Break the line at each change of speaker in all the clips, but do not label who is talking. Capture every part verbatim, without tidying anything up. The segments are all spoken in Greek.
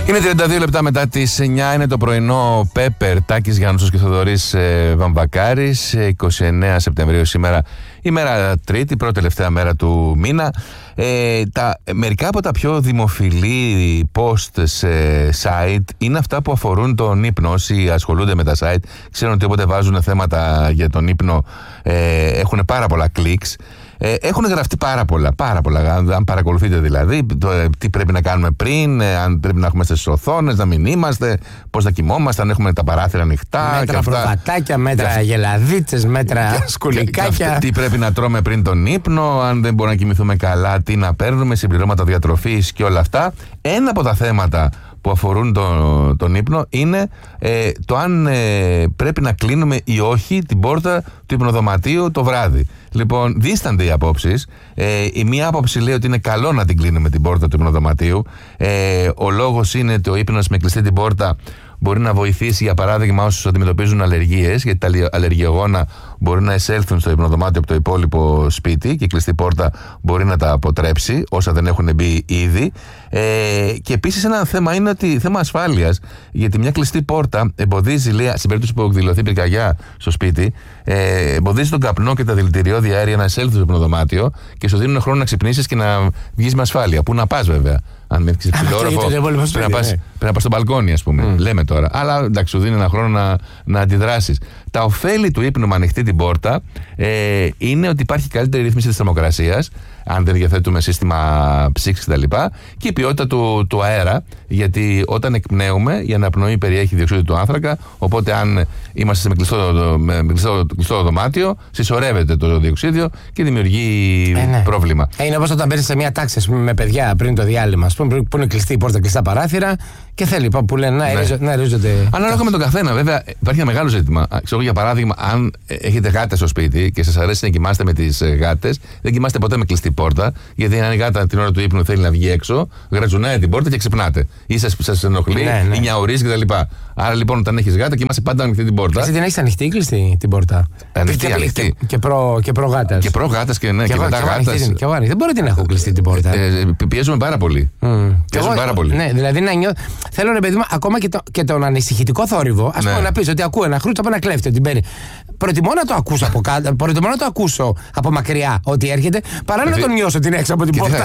Είναι τριάντα δύο λεπτά μετά τις εννιά, είναι το πρωινό Πέπερ, Τάκης Γιάννουσος και Θοδωρής ε, Βαμβακάρης, εικοστή ενάτη Σεπτεμβρίου σήμερα, ημέρα Τρίτη, πρώτη τελευταία μέρα του μήνα. Ε, τα, μερικά από τα πιο δημοφιλή post σε site είναι αυτά που αφορούν τον ύπνο. Όσοι ασχολούνται με τα site ξέρουν ότι όποτε βάζουν θέματα για τον ύπνο ε, έχουν πάρα πολλά clicks. Ε, έχουν γραφτεί πάρα πολλά, πάρα πολλά. Αν, αν παρακολουθείτε δηλαδή, το, ε, τι πρέπει να κάνουμε πριν, ε, αν πρέπει να έχουμε στις οθόνες, να μην είμαστε, πώς θα κοιμόμαστε, αν έχουμε τα παράθυρα ανοιχτά.
Μέτρα προβατάκια, μέτρα και, γελαδίτσες, μέτρα σκουλικάκια.
Τι πρέπει να τρώμε πριν τον ύπνο, αν δεν μπορούμε να κοιμηθούμε καλά, τι να παίρνουμε, συμπληρώματα διατροφής και όλα αυτά. Ένα από τα θέματα που αφορούν τον, τον ύπνο είναι ε, το αν ε, πρέπει να κλείνουμε ή όχι την πόρτα του υπνοδωματίου το βράδυ. Λοιπόν, δίστανται οι απόψεις. Ε, η μία άποψη λέει ότι είναι καλό να την κλείνουμε την πόρτα του υπνοδωματίου. Ε, ο λόγος είναι ότι ο ύπνος με κλειστή την πόρτα μπορεί να βοηθήσει, για παράδειγμα, όσους αντιμετωπίζουν αλλεργίες, γιατί τα αλλεργιογόνα μπορεί να εισέλθουν στο υπνοδωμάτιο από το υπόλοιπο σπίτι και η κλειστή πόρτα μπορεί να τα αποτρέψει, όσα δεν έχουν μπει ήδη. Ε, και επίσης ένα θέμα είναι ότι θέμα ασφάλειας, γιατί μια κλειστή πόρτα εμποδίζει, λέει, στην περίπτωση που εκδηλωθεί πυρκαγιά στο σπίτι, ε, εμποδίζει τον καπνό και τα δηλητηριώδη αέρια να εισέλθουν στο υπνοδωμάτιο και σου δίνουν χρόνο να ξυπνήσεις και να βγεις με ασφάλεια. Πού να πας, βέβαια. Αν με έχεις τηλεόροφο, πρέπει να πας ναι. στο μπαλκόνι, ας πούμε. Mm. Λέμε τώρα. Αλλά εντάξει, σου δίνει ένα χρόνο να, να αντιδράσεις. Τα ωφέλη του ύπνου με ανοιχτή την πόρτα ε, είναι ότι υπάρχει καλύτερη ρύθμιση της θερμοκρασίας, αν δεν διαθέτουμε σύστημα ψήξης κτλ. Και, και η ποιότητα του, του αέρα, γιατί όταν εκπνέουμε, η αναπνοή περιέχει διοξείδιο του άνθρακα. Οπότε, αν είμαστε με κλειστό, με κλειστό, κλειστό δωμάτιο, συσσωρεύεται το διοξείδιο και δημιουργεί ε, ναι. πρόβλημα.
Ε, είναι όπως όταν μπαίνεις σε μια τάξη, ας πούμε, με παιδιά πριν το διάλειμμα, ας πούμε, που είναι κλειστή η πόρτα, κλειστά παράθυρα και θέλει που λένε να, ναι. να ρίζονται.
Ανάλογα με τον καθένα, βέβαια, υπάρχει ένα μεγάλο ζήτημα. Ξέρω, για παράδειγμα, αν έχετε γάτες στο σπίτι και σας αρέσει να κοιμάστε με τις γάτες, δεν κοιμάστε ποτέ με κλειστή πόρτα, γιατί αν η γάτα την ώρα του ύπνου θέλει να βγει έξω, γρατζουνάει την πόρτα και ξυπνάτε. Ή σας ενοχλεί, ναι, ναι. ή νιαουρίζει κτλ. Άρα λοιπόν, όταν έχεις γάτα, κοιμάσαι πάντα ανοιχτή την πόρτα.
Εσύ την έχεις ανοιχτή ή κλειστή την πόρτα?
Ανοιχτή, και, ανοιχτή.
Και, και, προ, και προγάτας.
Και προγάτας και, ναι, και, και μετά γάτας.
Δεν μπορεί να έχω κλειστή την πόρτα.
Ε, πιέζουμε πάρα πολύ. Mm. Πιέζουμε πάρα πολύ.
Ναι, δηλαδή να νιώθω. Θέλω, ρε παιδί μου, ακόμα και, το, και τον ανησυχητικό θόρυβο, ας ναι. πούμε, να πεις ότι ακούω ένα χρούτσο από ένα κλέφτη την παίρνει. Προτιμώ να το ακούσω από κάτω, προτιμώ να το ακούσω από μακριά ότι έρχεται, παρά να τον νιώσω την έξω από την πόρτα.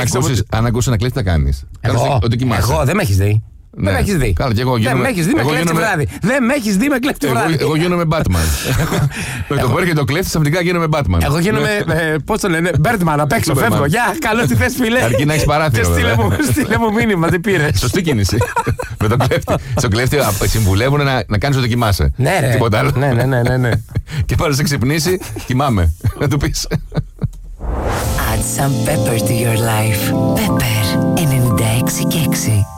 Αν ακούσεις ένα κλέφτη, θα κάνεις.
Εγώ δεν με έχεις δει.
Ναι.
Δεν με έχεις δει.
Καλά, εγώ
δεν με έχεις δει με κλέφτη
γίνομαι...
βράδυ. Δεν με έχεις δει με κλέφτη βράδυ.
Εγώ, εγώ γίνομαι Batman. Με το που έρχεται ο κλέφτης, αυτικά γίνομαι Batman.
Εγώ γίνομαι, ε, πώς το λένε, Birdman απ' έξω. Φεύγω. Γεια, καλό τι θες, φίλε.
Αρκεί να έχεις παράθυρο.
Στείλε μου μήνυμα, τι πήρες.
Σωστή κίνηση. Με τον κλέφτη. Στον κλέφτη συμβουλεύουν να κάνεις ότι κοιμάσαι.
Ναι, ρε.
Τίποτα άλλο.
Ναι, ναι, ναι, ναι.
Και πάνω σε ξυπνήσει, κοιμάμαι. Να του πεις.
Add some pepper to your life. Pepper ενενήντα έξι και έξι.